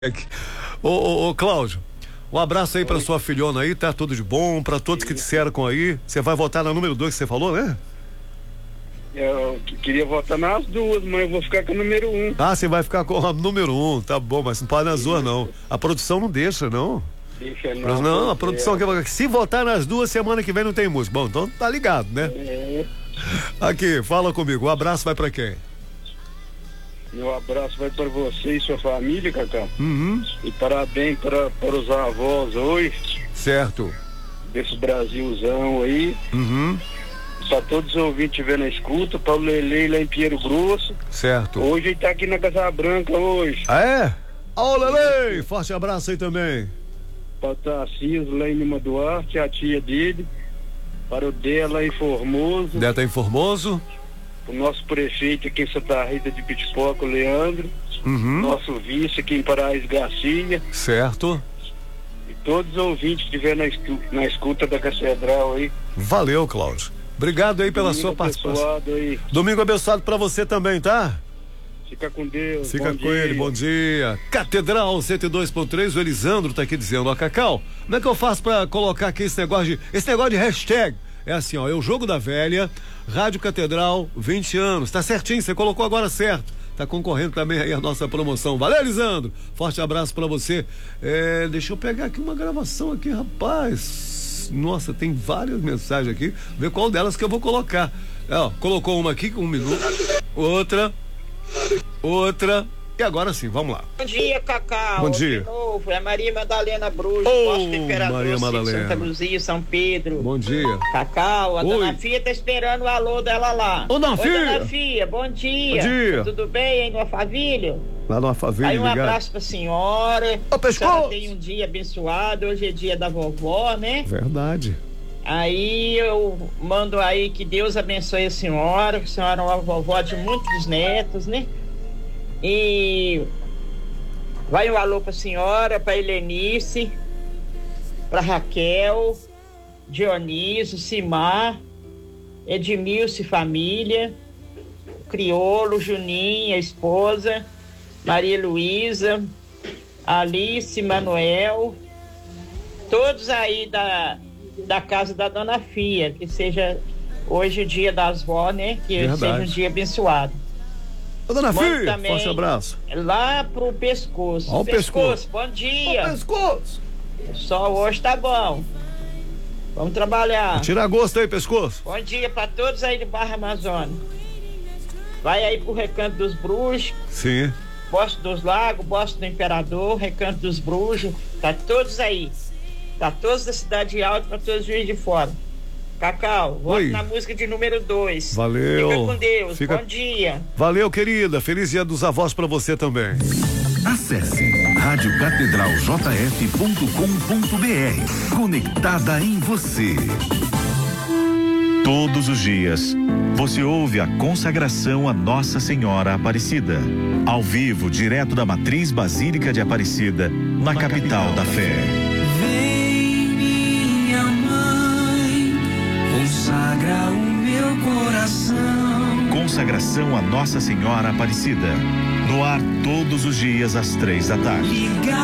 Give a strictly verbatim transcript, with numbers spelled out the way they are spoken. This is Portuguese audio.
Ô, ô, ô Cláudio, um abraço aí pra sua filhona aí, tá tudo de bom, pra todos que disseram com aí. Você vai votar na número dois que você falou, né? Eu queria votar nas duas, mas eu vou ficar com a número um. Ah, você vai ficar com a número um, tá bom, mas não pode nas duas não. A produção não deixa, não. Deixa não. Não, a produção quer. Se votar nas duas, semana que vem não tem música. Bom, então tá ligado, né? É. Aqui, fala comigo, um abraço vai pra quem? Meu abraço vai para você e sua família, Cacá. Uhum. E parabéns para, para os avós hoje. Certo. Desse Brasilzão aí. Uhum. Para todos os ouvintes que estiverem na escuta, para o Lele lá em Pinheiro Grosso. Certo. Hoje ele tá aqui na Casa Branca hoje. Ah, é? Ô, Lele, forte abraço aí também. Para o Tarcísio lá em Lima Duarte, a tia dele. Para o dela em Formoso. Dela tá em Formoso. O nosso prefeito aqui em Santa Rita de Pitipoca, o Leandro. Uhum. Nosso vice aqui em Paraíso Garcia. Certo. E todos os ouvintes que estiverem na, escu na escuta da Catedral aí. Valeu, Cláudio. Obrigado aí pela Domingo sua participação. Aí. Domingo abençoado pra você também, tá? Fica com Deus. Fica bom com dia. ele, bom dia. Catedral cento e dois ponto três, o Elisandro tá aqui dizendo, ó, Cacau, como é que eu faço pra colocar aqui esse negócio de, esse negócio de hashtag? É assim, ó, é o Jogo da Velha, Rádio Catedral, vinte anos, tá certinho, você colocou agora certo, tá concorrendo também aí a nossa promoção. Valeu, Elisandro, forte abraço pra você. É, deixa eu pegar aqui uma gravação aqui, rapaz, nossa, tem várias mensagens aqui, ver qual delas que eu vou colocar. É, ó, colocou uma aqui com um minuto, outra, outra, e agora sim, vamos lá. Bom dia, Cacau. Bom dia. De novo, é Maria Madalena Bruxo, Ô, Posto do Imperador, Maria Madalena. Santa Luzia, São Pedro. Bom dia. Cacau, a Oi. dona Fia tá esperando o alô dela lá. Ô, dona Oi, Fia. dona Fia, bom dia. Bom dia. Tudo bem aí no Alphaville? Lá no Alphaville, Aí um ligado? abraço pra senhora. Ô, pescoço. A senhora tem um dia abençoado, hoje é dia da vovó, né? Verdade. Aí eu mando aí que Deus abençoe a senhora, que a senhora é uma vovó de muitos netos, né? E vai um alô pra senhora, pra Helenice, pra Raquel, Dionísio, Simar, Edmilce família, Criolo, Juninha, esposa, Maria Luísa, Alice, Manuel, todos aí da, da casa da dona Fia, que seja hoje o dia das vó, né? Que Verdade. seja um dia abençoado. Ô, dona Mando Fia, também forte abraço. Lá pro pescoço. Ó o pescoço. Bom dia. Ô, pescoço. O sol hoje tá bom. Vamos trabalhar. Tira gosto aí, pescoço. Bom dia pra todos aí de Barra Amazônia. Vai aí pro Recanto dos Bruxos, Sim. Bosque dos Lagos, Bosque do Imperador, Recanto dos Bruxos. Tá todos aí. Tá todos da Cidade Alta, pra todos os juízes de fora. Cacau, voto Oi. na música de número dois. Valeu. Fica com Deus. Fica- Bom dia. Valeu, querida. Feliz dia dos avós pra você também. Acesse rádio catedral j f ponto com ponto b r. Conectada em você. Todos os dias, você ouve a consagração a Nossa Senhora Aparecida. Ao vivo, direto da Matriz Basílica de Aparecida, na, na capital, capital da fé. Vem, minha mãe, consagra o meu coração. Consagração a Nossa Senhora Aparecida. No ar todos os dias às três da tarde. Liga